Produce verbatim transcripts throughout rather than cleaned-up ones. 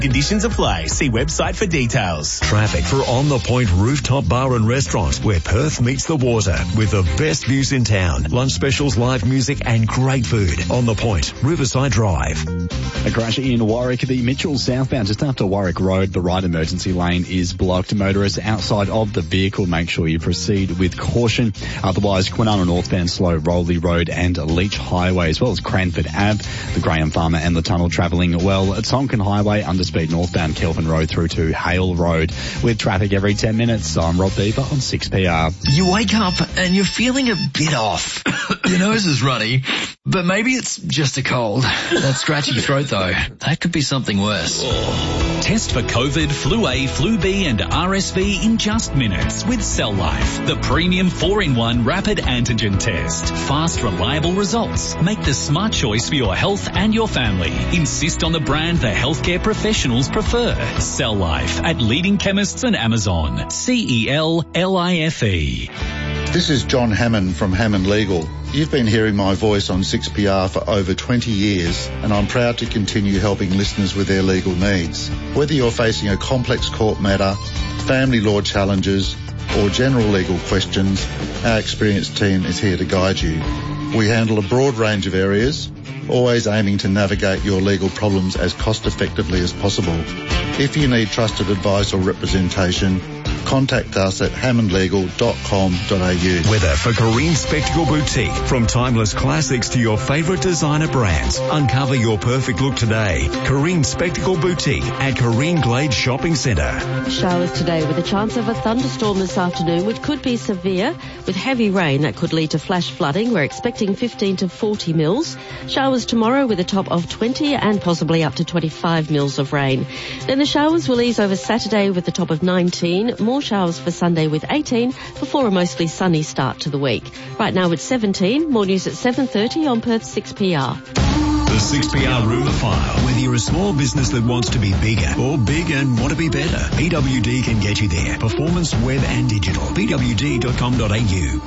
Conditions apply. See website for details. Traffic for On The Point Rooftop Bar and Restaurant, where Perth meets the water with the best views in town. Lunch specials, live music and great food. On The Point, Riverside Drive. A crash in Warwick, the Mitchell southbound just after Warwick Road. The right emergency lane is blocked. Motorists outside of the vehicle, make sure you proceed with caution. Otherwise, Kwinana northbound slow, Rowley Road and Leach Highway, as well as Cranford Ave, the Graham Farmer and the tunnel travelling well at Tonkin Highway, underspeed northbound Kelvin Road through to Hale Road. With traffic every ten minutes, I'm Rob Beaver on six P R. You wake up and you're feeling a bit off. Your nose is runny, but maybe it's just a cold. That scratchy throat though, that could be something worse. Test for COVID, Flu A, Flu B and R S V in just minutes with Cell Life, the premium four in one rapid antigen test. Fast, reliable results. Make the smart choice for your health and your family. Insist on the brand the healthcare professionals prefer. Cell Life at leading chemists and Amazon. C E L L I F E. This is John Hammond from Hammond Legal. You've been hearing my voice on six P R for over twenty years, and I'm proud to continue helping listeners with their legal needs. Whether you're facing a complex court matter, family law challenges, or general legal questions, our experienced team is here to guide you. We handle a broad range of areas, always aiming to navigate your legal problems as cost effectively as possible. If you need trusted advice or representation, contact us at hammond legal dot com dot a u. Weather for Careen Spectacle Boutique. From timeless classics to your favourite designer brands. Uncover your perfect look today. Careen Spectacle Boutique at Careen Glade Shopping Centre. Showers today with a chance of a thunderstorm this afternoon, which could be severe with heavy rain that could lead to flash flooding. We're expecting fifteen to forty mils. Showers tomorrow with a top of twenty and possibly up to twenty-five mils of rain. Then the showers will ease over Saturday with a top of nineteen. More showers for Sunday with eighteen before a mostly sunny start to the week. Right now it's seventeen. More news at seven thirty on Perth six P R. The six P R Rumour File. Whether you're a small business that wants to be bigger or big and want to be better, P W D can get you there. Performance, web and digital. P W D dot com dot a u.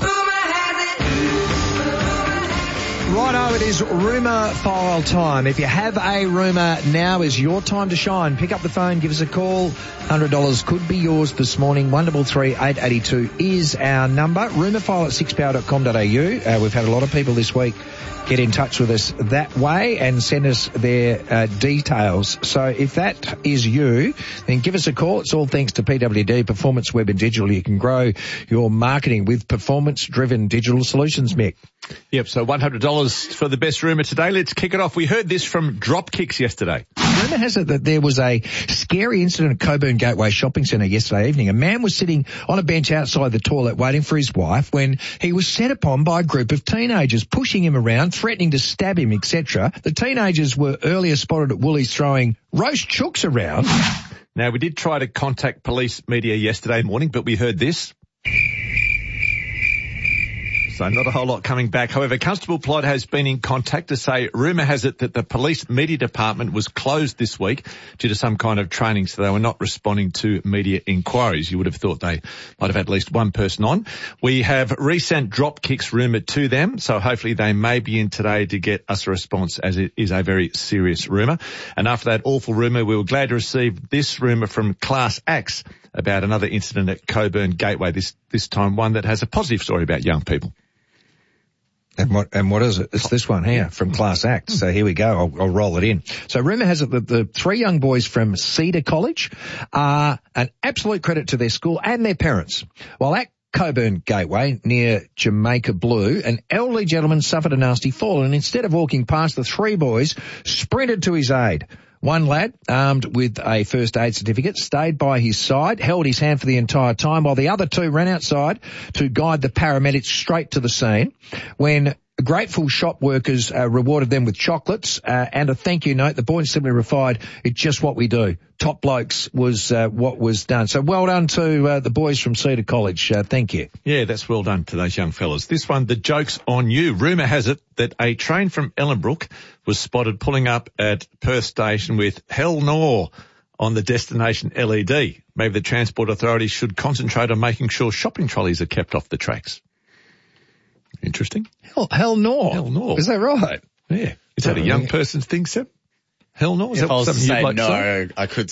Righto, it is rumour file time. If you have a rumour, now is your time to shine. Pick up the phone, give us a call. one hundred dollars could be yours this morning. one double three eight eight two is our number. rumour file at six p r dot com dot a u. Uh, we've had a lot of people this week get in touch with us that way and send us their uh, details. So if that is you, then give us a call. It's all thanks to P W D, Performance Web and Digital. You can grow your marketing with performance-driven digital solutions, Mick. Yep, so one hundred dollars for the best rumour today. Let's kick it off. We heard this from Dropkicks yesterday. Rumour has it that there was a scary incident at Coburn Gateway Shopping Centre yesterday evening. A man was sitting on a bench outside the toilet waiting for his wife when he was set upon by a group of teenagers, pushing him around, threatening to stab him, et cetera. The teenagers were earlier spotted at Woolies throwing roast chooks around. Now, we did try to contact police media yesterday morning, but we heard this. So not a whole lot coming back. However, Constable Plott has been in contact to say rumour has it that the police media department was closed this week due to some kind of training, so they were not responding to media inquiries. You would have thought they might have had at least one person on. We have resent Dropkicks rumour to them, so hopefully they may be in today to get us a response, as it is a very serious rumour. And after that awful rumour, we were glad to receive this rumour from Class Acts about another incident at Coburn Gateway, this, this time one that has a positive story about young people. And what, and what is it? It's this one here from Class Act. So here we go. I'll, I'll roll it in. So rumour has it that the three young boys from Cedar College are an absolute credit to their school and their parents. While at Coburn Gateway near Jamaica Blue, an elderly gentleman suffered a nasty fall, and instead of walking past, the three boys sprinted to his aid. One lad, armed with a first aid certificate, stayed by his side, held his hand for the entire time, while the other two ran outside to guide the paramedics straight to the scene. When grateful shop workers uh, rewarded them with chocolates uh, and a thank you note, the boys simply replied, "It's just what we do." Top blokes was uh, what was done. So well done to uh, the boys from Cedar College. Uh, thank you. Yeah, that's well done to those young fellas. This one, the joke's on you. Rumour has it that a train from Ellenbrook was spotted pulling up at Perth Station with Hell No on the destination L E D. Maybe the Transport Authority should concentrate on making sure shopping trolleys are kept off the tracks. Interesting. Hell, hell no. Hell no. Is that right? Yeah. Is that a young person's thing, Seb? Hell no. Is if that I was something to you'd say like no, to say? I could